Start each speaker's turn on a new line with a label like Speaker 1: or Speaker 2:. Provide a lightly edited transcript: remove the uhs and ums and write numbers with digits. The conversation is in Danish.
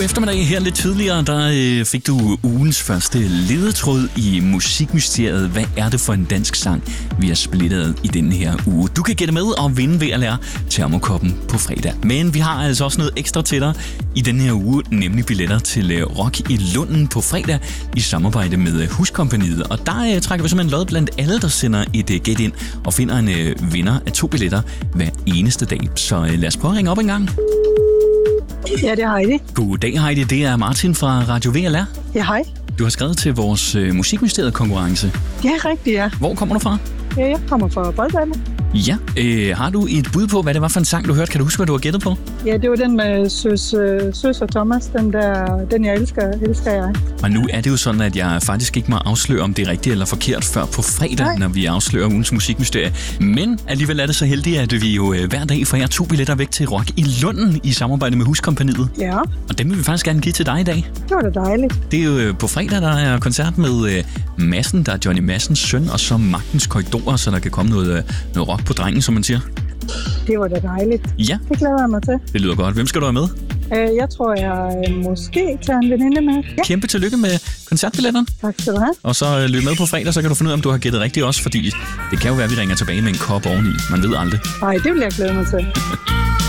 Speaker 1: Eftermiddag her lidt tidligere, der fik du ugens første ledetråd i Musikmysteriet. Hvad er det for en dansk sang, vi har splittet i denne her uge? Du kan gætte med og vinde ved at lære Termokoppen på fredag. Men vi har altså også noget ekstra til dig i denne her uge, nemlig billetter til Rock i Lunden på fredag i samarbejde med Huskompagniet. Og der trækker vi simpelthen lod blandt alle, der sender et gæt ind og finder en vinder af 2 billetter hver eneste dag. Så lad os prøve at ringe op en gang.
Speaker 2: Ja, det er Heidi.
Speaker 1: Goddag Heidi, det er Martin fra Radio VLR.
Speaker 2: Ja, hej.
Speaker 1: Du har skrevet til vores Musikmysteriet-konkurrence.
Speaker 2: Ja, rigtigt, ja.
Speaker 1: Hvor kommer du fra?
Speaker 2: Ja, jeg kommer fra Boldbanen.
Speaker 1: Ja, har du et bud på, hvad det var for en sang, du hørte? Kan du huske, hvad du har gættet på?
Speaker 2: Ja, det var den med Søs og Thomas, den jeg elsker jeg.
Speaker 1: Og nu er det jo sådan, at jeg faktisk ikke må afsløre, om det er rigtigt eller forkert før på fredag, når vi afslører ugens Musikmysterie. Men alligevel er det så heldigt, at vi jo hver dag får jer 2 billetter væk til Rock i Lunden i samarbejde med Huskompagniet.
Speaker 2: Ja.
Speaker 1: Og dem vil vi faktisk gerne give til dig i dag.
Speaker 2: Det var da dejligt.
Speaker 1: Det er jo på fredag, der er koncert med Madsen, der er Johnny Madsens søn, og så Magtens Korridorer, så der kan komme noget rock på drengen, som man siger.
Speaker 2: Det var da dejligt.
Speaker 1: Ja.
Speaker 2: Det glæder jeg mig til.
Speaker 1: Det lyder godt. Hvem skal du have med?
Speaker 2: Jeg tror, jeg måske tager en veninde med. Ja.
Speaker 1: Kæmpe tillykke med koncertbilletterne.
Speaker 2: Tak skal du have.
Speaker 1: Og så løb med på fredag, så kan du finde ud af, om du har gættet rigtigt også, fordi det kan jo være, at vi ringer tilbage med en kop oveni. Man ved aldrig.
Speaker 2: Nej, det vil jeg glæde mig til.